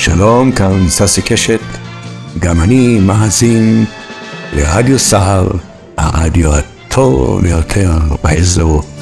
שלום, כאן ססי קשת, גם אני מאזין לרדיו סהר, הרדיו הטוב ביותר באזור.